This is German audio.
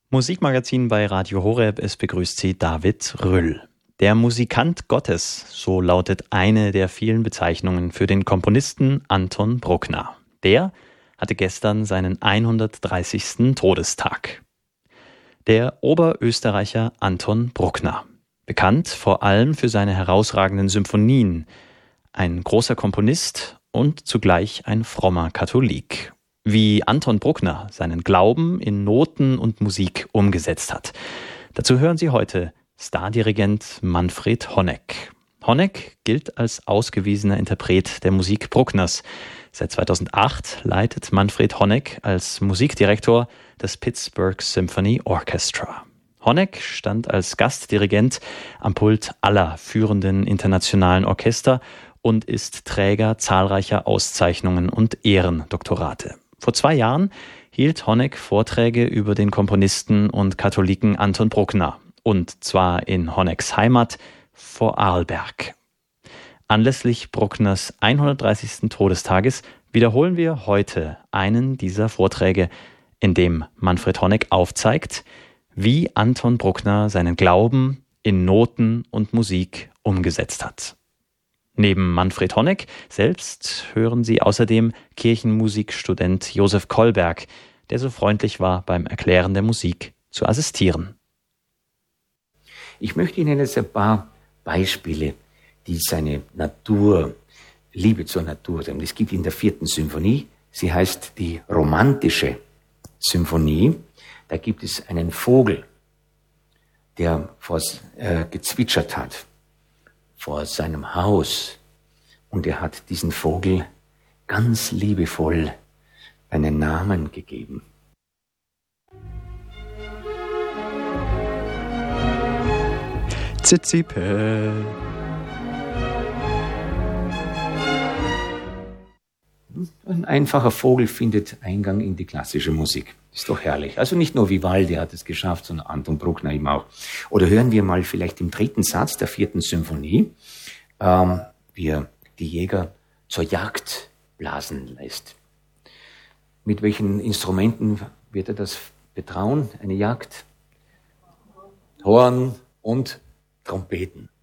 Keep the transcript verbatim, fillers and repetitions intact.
Musikmagazin bei Radio Horeb, es begrüßt Sie David Rüll. Der Musikant Gottes, so lautet eine der vielen Bezeichnungen für den Komponisten Anton Bruckner. Der hatte gestern seinen hundertdreißigsten Todestag. Der Oberösterreicher Anton Bruckner, bekannt vor allem für seine herausragenden Symphonien, ein großer Komponist und zugleich ein frommer Katholik. Wie Anton Bruckner seinen Glauben in Noten und Musik umgesetzt hat. Dazu hören Sie heute Stardirigent Manfred Honeck. Honeck gilt als ausgewiesener Interpret der Musik Bruckners. Seit zweitausendacht leitet Manfred Honeck als Musikdirektor das Pittsburgh Symphony Orchestra. Honeck stand als Gastdirigent am Pult aller führenden internationalen Orchester und ist Träger zahlreicher Auszeichnungen und Ehrendoktorate. Vor zwei Jahren hielt Honeck Vorträge über den Komponisten und Katholiken Anton Bruckner, und zwar in Honecks Heimat Vorarlberg. Anlässlich Bruckners hundertdreißigsten Todestages wiederholen wir heute einen dieser Vorträge, in dem Manfred Honeck aufzeigt, wie Anton Bruckner seinen Glauben in Noten und Musik umgesetzt hat. Neben Manfred Honeck selbst hören Sie außerdem Kirchenmusikstudent Josef Kollberg, der so freundlich war, beim Erklären der Musik zu assistieren. Ich möchte Ihnen jetzt ein paar Beispiele, die seine Natur, Liebe zur Natur haben. Es gibt in der vierten Symphonie, sie heißt die romantische Symphonie, da gibt es einen Vogel, der vor, äh, gezwitschert hat vor seinem Haus, und er hat diesen Vogel ganz liebevoll einen Namen gegeben. Zizipe. Ein einfacher Vogel findet Eingang in die klassische Musik. Ist doch herrlich. Also nicht nur Vivaldi hat es geschafft, sondern Anton Bruckner eben auch. Oder hören wir mal vielleicht im dritten Satz der vierten Symphonie, ähm, wie er die Jäger zur Jagd blasen lässt. Mit welchen Instrumenten wird er das betrauen, eine Jagd? Horn und Trompeten.